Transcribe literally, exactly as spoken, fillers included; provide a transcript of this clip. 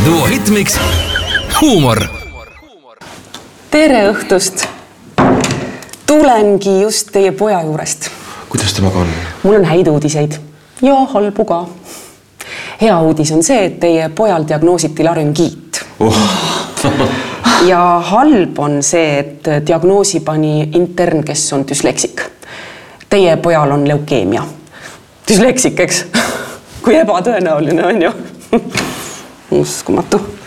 Duo Hitmix huumor. Tere õhtust. Tulengi just teie poja juurest. Kuidas temaga on? Mul on häid uudiseid ja halbu ka. Hea uudis on see, et teie pojal diagnoositi larüngiit. Oh. Ja halb on see, et diagnoosi pani intern, kes on düsleksik. Teie pojal on leukeemia. Düsleksik, eks? Kui ebatõenäoline on ju. Uskumatu.